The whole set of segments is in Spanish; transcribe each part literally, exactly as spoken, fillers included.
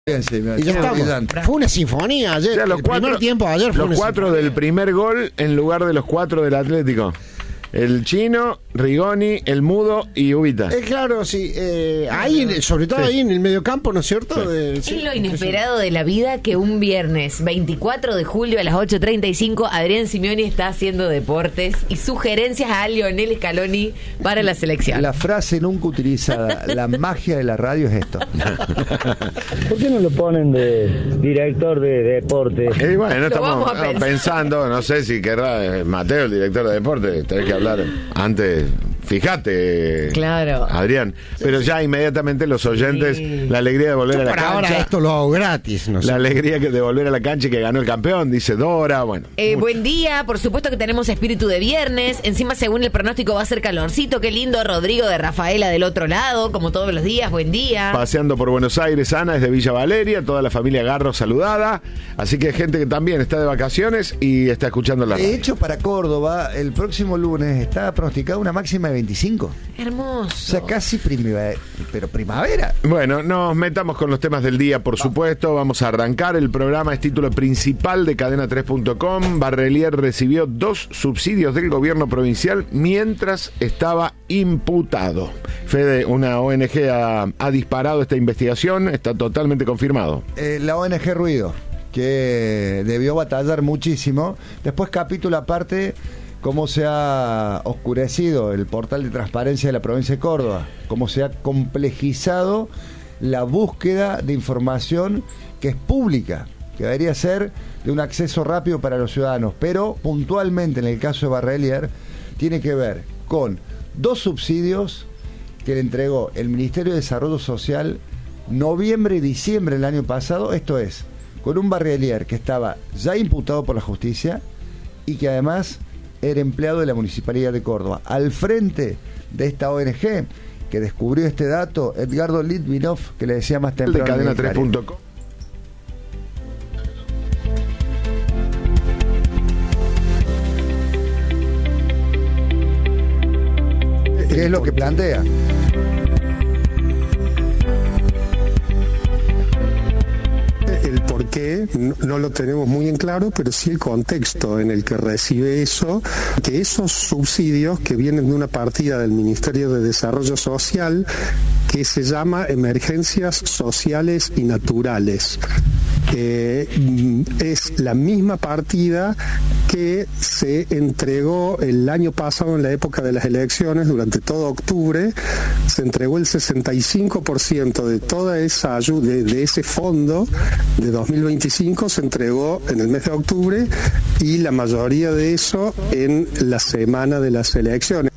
Sí, y ya estamos. Fue una sinfonía ayer. O sea, los el cuatro, primer tiempo ayer fue los cuatro sinfonía. Del primer gol en lugar de los cuatro del Atlético. El Chino, Rigoni, el Mudo y Ubita. Eh, claro, sí. Eh, ahí, sobre todo sí. Ahí en el mediocampo, ¿no es cierto? Sí. De, es sí, lo inesperado de la vida que un viernes veinticuatro de julio a las ocho treinta y cinco Adrián Simeoni está haciendo deportes y sugerencias a Lionel Scaloni para la selección. La frase nunca utilizada, la magia de la radio es esto. ¿Por qué no lo ponen de director de deporte? Y bueno, estamos pensando, no sé si querrá Mateo, el director de deporte, tenés que hablar antes, fíjate, claro, Adrián, pero ya inmediatamente los oyentes, sí. La alegría de volver Yo a la para cancha. Ahora esto lo hago gratis, no sé. La alegría de volver a la cancha y que ganó el campeón, dice Dora, bueno. Eh, buen día, por supuesto que tenemos espíritu de viernes, encima según el pronóstico va a ser calorcito, qué lindo, Rodrigo de Rafaela del otro lado, como todos los días, buen día. Paseando por Buenos Aires, Ana es de Villa Valeria, toda la familia Garro saludada, así que hay gente que también está de vacaciones y está escuchando la radio. De hecho, para Córdoba, el próximo lunes está pronosticada una máxima de veinticinco. Hermoso. O sea, casi primavera, pero primavera. Bueno, nos metamos con los temas del día, por supuesto. Vamos a arrancar. El programa es título principal de cadena tres punto com. Barrelier recibió dos subsidios del gobierno provincial mientras estaba imputado. Fede, una O N G ha, ha disparado esta investigación. Está totalmente confirmado. Eh, la O N G Ruido, que debió batallar muchísimo. Después, capítulo aparte, cómo se ha oscurecido el portal de transparencia de la provincia de Córdoba, cómo se ha complejizado la búsqueda de información que es pública, que debería ser de un acceso rápido para los ciudadanos, pero puntualmente en el caso de Barrelier tiene que ver con dos subsidios que le entregó el Ministerio de Desarrollo Social noviembre y diciembre del año pasado, esto es, con un Barrelier que estaba ya imputado por la justicia y que además era empleado de la Municipalidad de Córdoba. Al frente de esta O N G que descubrió este dato, Edgardo Litvinov, que le decía más temprano. De cadena tres punto com. ¿Qué es lo que plantea? El por qué no, no lo tenemos muy en claro, pero sí el contexto en el que recibe eso, que esos subsidios que vienen de una partida del Ministerio de Desarrollo Social que se llama Emergencias Sociales y Naturales. Eh, es la misma partida que se entregó el año pasado en la época de las elecciones, durante todo octubre, se entregó el sesenta y cinco por ciento de toda esa ayuda, de, de ese fondo de dos mil veinticinco se entregó en el mes de octubre y la mayoría de eso en la semana de las elecciones.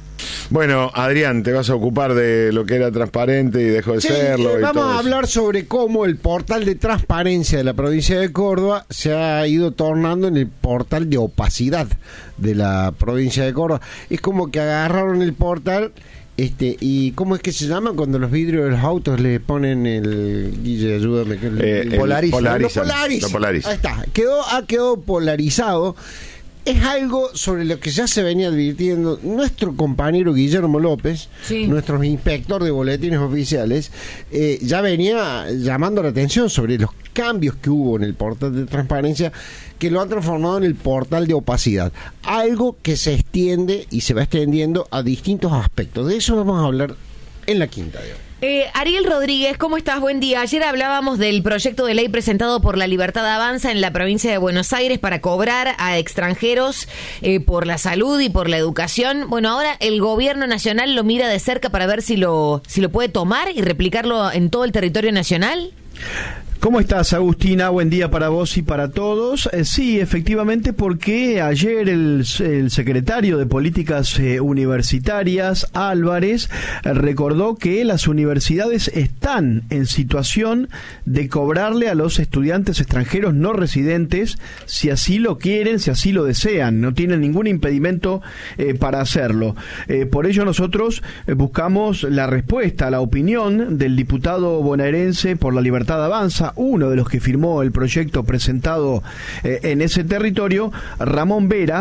Bueno, Adrián, te vas a ocupar de lo que era transparente y dejó de sí, serlo. Eh, y vamos todo a hablar eso. sobre cómo el portal de transparencia de la provincia de Córdoba se ha ido tornando en el portal de opacidad de la provincia de Córdoba. Es como que agarraron el portal, este, y ¿cómo es que se llama cuando los vidrios de los autos le ponen el... Guille, ayúdame. Que eh, el, el polarizan. polarizan, Lo polarizan. lo polarizan. Ahí está. Quedó, ha quedado polarizado. Es algo sobre lo que ya se venía advirtiendo nuestro compañero Guillermo López, sí. Nuestro inspector de boletines oficiales, eh, ya venía llamando la atención sobre los cambios que hubo en el portal de transparencia que lo han transformado en el portal de opacidad. Algo que se extiende y se va extendiendo a distintos aspectos. De eso vamos a hablar en la quinta de hoy. Eh, Ariel Rodríguez, ¿cómo estás? Buen día. Ayer hablábamos del proyecto de ley presentado por La Libertad Avanza en la provincia de Buenos Aires para cobrar a extranjeros eh, por la salud y por la educación. Bueno, ahora el gobierno nacional lo mira de cerca para ver si lo, si lo puede tomar y replicarlo en todo el territorio nacional. ¿Cómo estás, Agustina? Buen día para vos y para todos. Eh, sí, efectivamente, porque ayer el, el secretario de Políticas eh, Universitarias, Álvarez, eh, recordó que las universidades están en situación de cobrarle a los estudiantes extranjeros no residentes si así lo quieren, si así lo desean. No tienen ningún impedimento eh, para hacerlo. Eh, por ello nosotros eh, buscamos la respuesta a la opinión del diputado bonaerense por La Libertad Avanza, uno de los que firmó el proyecto presentado eh, en ese territorio, Ramón Vera,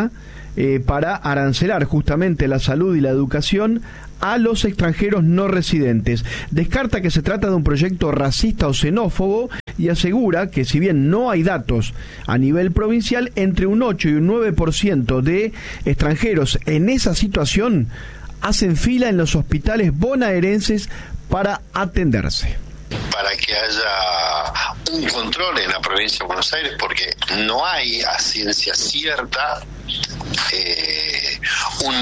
eh, para arancelar justamente la salud y la educación a los extranjeros no residentes. Descarta que se trata de un proyecto racista o xenófobo y asegura que si bien no hay datos a nivel provincial, entre un ocho y un nueve por ciento de extranjeros en esa situación hacen fila en los hospitales bonaerenses para atenderse. Para que haya un control en la provincia de Buenos Aires, porque no hay a ciencia cierta eh, un,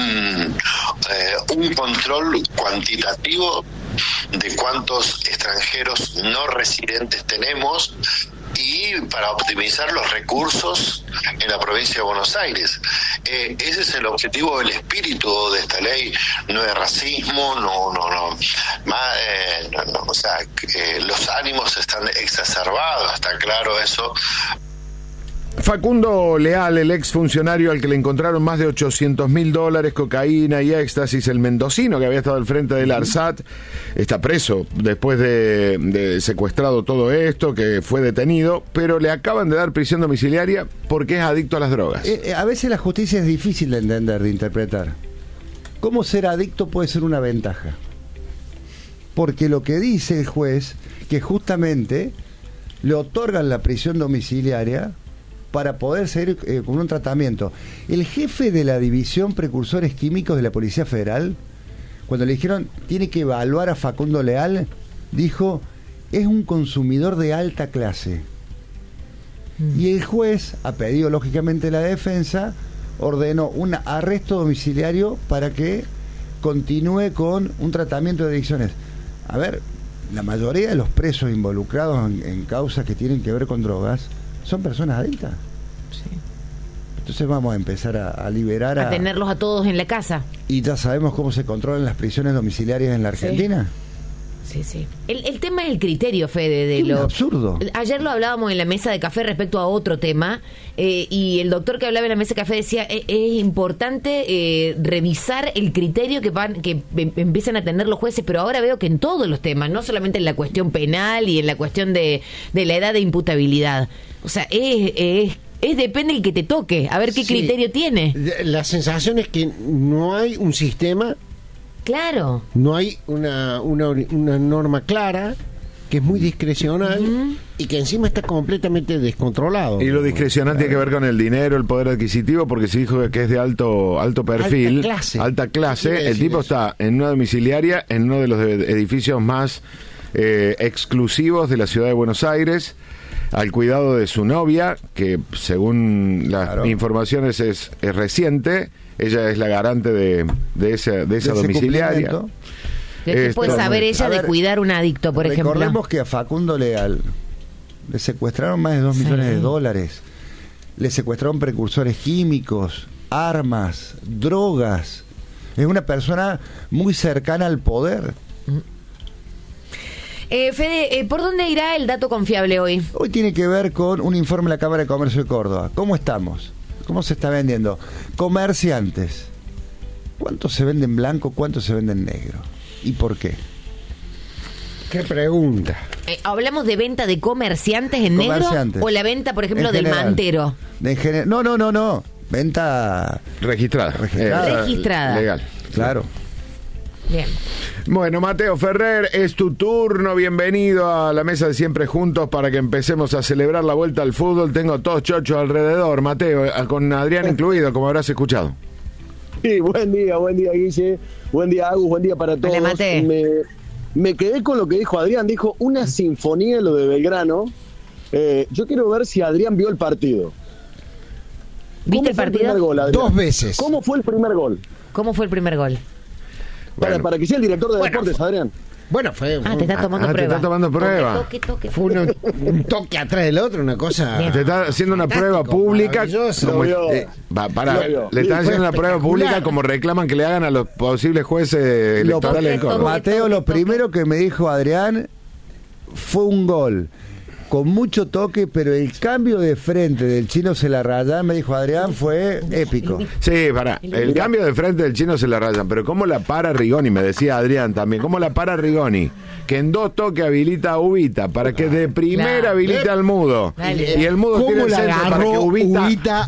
eh, un control cuantitativo de cuántos extranjeros no residentes tenemos y para optimizar los recursos en la provincia de Buenos Aires. Eh, ese es el objetivo, el espíritu de esta ley. No es racismo, no, no, no, más, eh, no, no o sea, eh, los ánimos están exacerbados, está claro eso. Facundo Leal, el ex funcionario al que le encontraron más de ochocientos mil dólares, cocaína y éxtasis, el mendocino que había estado al frente del ARSAT, está preso después de, de secuestrado todo esto, que fue detenido, pero le acaban de dar prisión domiciliaria porque es adicto a las drogas. Eh, a veces la justicia es difícil de entender, de interpretar. ¿Cómo ser adicto puede ser una ventaja? Porque lo que dice el juez, que justamente le otorgan la prisión domiciliaria para poder seguir eh, con un tratamiento. El jefe de la División Precursores Químicos de la Policía Federal, cuando le dijeron tiene que evaluar a Facundo Leal, dijo, es un consumidor de alta clase. Mm. Y el juez, a pedido lógicamente de la defensa, ordenó un arresto domiciliario para que continúe con un tratamiento de adicciones. A ver, la mayoría de los presos involucrados en, en causas que tienen que ver con drogas son personas adictas. Sí. Entonces vamos a empezar a, a liberar a... a... tenerlos a todos en la casa. Y ya sabemos cómo se controlan las prisiones domiciliarias en la Argentina. Sí, sí. El, el tema es el criterio, Fede, de Qué lo... absurdo. Ayer lo hablábamos en la mesa de café respecto a otro tema, eh, y el doctor que hablaba en la mesa de café decía, es, es importante eh, revisar el criterio que van que em, empiezan a tener los jueces, pero ahora veo que en todos los temas, no solamente en la cuestión penal y en la cuestión de, de la edad de imputabilidad. O sea, es... es Es depende el que te toque, a ver qué sí. criterio tiene. La sensación es que no hay un sistema. Claro. No hay una, una, una norma clara, que es muy discrecional, uh-huh. y que encima está completamente descontrolado. Y lo discrecional tiene que ver con el dinero, el poder adquisitivo, porque se dijo que es de alto alto perfil, alta clase. Alta clase. El tipo eso? Está en una domiciliaria, en uno de los edificios más eh, exclusivos de la ciudad de Buenos Aires, al cuidado de su novia, que según las claro. informaciones es, es reciente. Ella es la garante de, de esa, de esa de domiciliaria. ¿Qué puede saber ella de cuidar un adicto, por ejemplo? Recordemos que a Facundo Leal le secuestraron más de dos sí. millones de dólares. Le secuestraron precursores químicos, armas, drogas. Es una persona muy cercana al poder. Eh, Fede, eh, ¿por dónde irá el dato confiable hoy? Hoy tiene que ver con un informe de la Cámara de Comercio de Córdoba. ¿Cómo estamos? ¿Cómo se está vendiendo? Comerciantes. ¿Cuánto se vende en blanco? ¿Cuánto se vende en negro? ¿Y por qué? ¿Qué pregunta? Eh, ¿Hablamos de venta de comerciantes en comerciantes. negro? ¿O la venta, por ejemplo, en del general, mantero? De gener- no, no, no, no. Venta registrada. Registrada. Eh, registrada. Legal. Claro. Bien. Bueno, Mateo Ferrer, es tu turno. Bienvenido a la mesa de Siempre Juntos para que empecemos a celebrar la vuelta al fútbol. Tengo todos chochos alrededor, Mateo, con Adrián incluido, como habrás escuchado. Sí, buen día, buen día, Guille. Buen día, Agus, buen día para todos. Hola, Mate. Me, me quedé con lo que dijo Adrián. Dijo una sinfonía lo de Belgrano. Eh, yo quiero ver si Adrián vio el partido. ¿Viste el partido? El gol, Dos veces. ¿Cómo fue el primer gol? ¿Cómo fue el primer gol? Para, Bueno. para que sea el director de Bueno, deportes, Adrián. Bueno, fue... Ah, te está tomando Ah, te prueba. está tomando prueba. Toque, toque, toque. Fue uno- un toque atrás del otro, una cosa... Bien. Te está haciendo una prueba pública. maravilloso. Como, Lo vio. eh, va, para, Lo vio. le están Sí, haciendo fue una prueba espectacular. pública como reclaman que le hagan a los posibles jueces Lo- electorales en Córdoba. Mateo, lo toque. primero que me dijo Adrián fue un gol con mucho toque, pero el cambio de frente del Chino se la raya, me dijo Adrián, fue épico. Sí, para. El cambio de frente del Chino se la rayan, pero ¿cómo la para Rigoni? Me decía Adrián también. ¿Cómo la para Rigoni? Que en dos toques habilita a Ubita para que de primera Claro. habilite al mudo. Dale. Y el mudo tiene ¿Cómo el la centro para que agarró Ubita, Ubita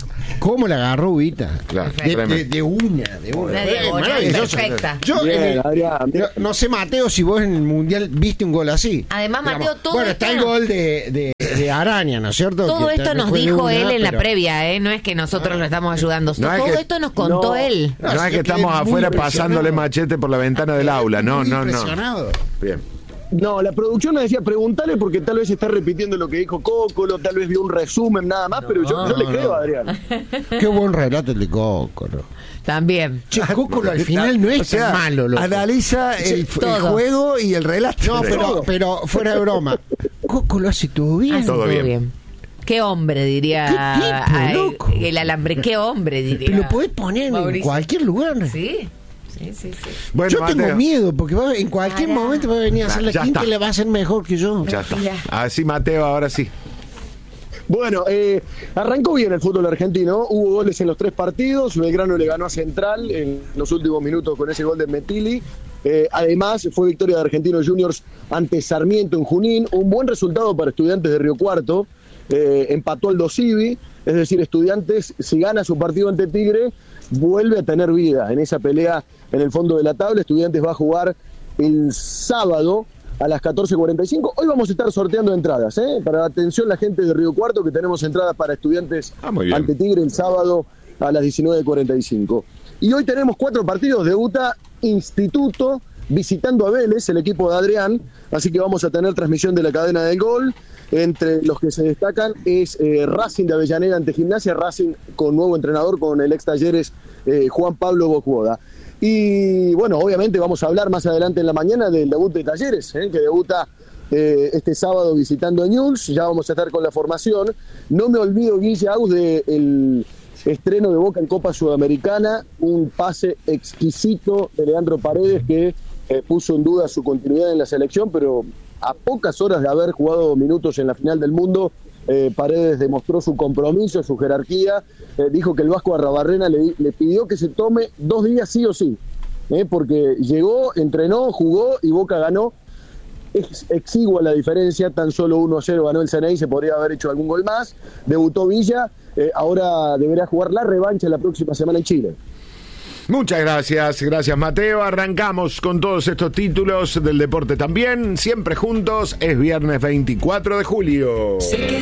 ¿Cómo la agarró Ubita? Claro, de, de, de una, de una. Una diagonal perfecta. Yo Bien, en el- Adrián. no, no sé, Mateo, si vos en el Mundial viste un gol así. Además, Mateo, todo Bueno, esto está el no- gol de, de, de Araña, ¿no es cierto? Todo Que esto tal vez nos fue de dijo una, él en la pero- previa, ¿eh? No es que nosotros lo estamos ayudando. No es Todo que- esto nos contó No. él. No, No, es yo que quedé estamos muy afuera impresionado. pasándole machete por la ventana del aula. No, Muy no, no. impresionado. Bien. No, la producción nos decía, preguntale porque tal vez está repitiendo lo que dijo Cócolo, tal vez vio un resumen nada más, pero yo, yo le no, creo no. a Adrián. Qué buen relato el de Cócolo. También. Che, Cócolo al final no es O sea, tan malo, loco. analiza el, el todo. juego y el relato. No, pero, pero fuera de broma. Cócolo hace todo bien. Hace Todo bien. Qué hombre, diría. Qué tipo, ay, loco. el alambre, qué hombre, diría. Pero lo podés poner en Mauricio. cualquier lugar. Sí, sí, sí, sí. Bueno, Yo tengo Mateo, miedo porque va- en cualquier Pará. momento va a venir a hacer la Ya quinta está. y le va a hacer mejor que yo. Ya está. Mira. Así, Mateo, ahora sí. Bueno, eh, arrancó bien el fútbol argentino, hubo goles en los tres partidos, Belgrano le ganó a Central en los últimos minutos con ese gol de Metilli. Eh, además, fue victoria de Argentinos Juniors ante Sarmiento en Junín, un buen resultado para Estudiantes de Río Cuarto, eh, empató al Dosivi, es decir, Estudiantes, si gana su partido ante Tigre, vuelve a tener vida en esa pelea en el fondo de la tabla. Estudiantes va a jugar el sábado a las catorce cuarenta y cinco. Hoy vamos a estar sorteando entradas, ¿eh? Para atención la gente de Río Cuarto, que tenemos entradas para Estudiantes Ah, muy bien. ante Tigre el sábado a las diecinueve cuarenta y cinco. Y hoy tenemos cuatro partidos. Debuta Instituto visitando a Vélez, el equipo de Adrián, así que vamos a tener transmisión de la cadena del gol. Entre los que se destacan es eh, Racing de Avellaneda ante Gimnasia, Racing con nuevo entrenador, con el ex Talleres eh, Juan Pablo Bocuoda. Y bueno, obviamente vamos a hablar más adelante en la mañana del debut de Talleres, eh, que debuta eh, este sábado visitando a Newell's. Ya vamos a estar con la formación. No me olvido, Guille Agus, del estreno de Boca en Copa Sudamericana, un pase exquisito de Leandro Paredes que eh, puso en duda su continuidad en la selección, pero a pocas horas de haber jugado minutos en la final del mundo, eh, Paredes demostró su compromiso, su jerarquía, eh, dijo que el Vasco Arrabarrena le, le pidió que se tome dos días sí o sí, eh, porque llegó, entrenó, jugó y Boca ganó. Es exigua la diferencia, tan solo uno a cero ganó el C N I, se podría haber hecho algún gol más, debutó Villa, eh, ahora deberá jugar la revancha la próxima semana en Chile. Muchas gracias, gracias Mateo. Arrancamos con todos estos títulos del deporte también, siempre juntos. Es viernes veinticuatro de julio. Sé que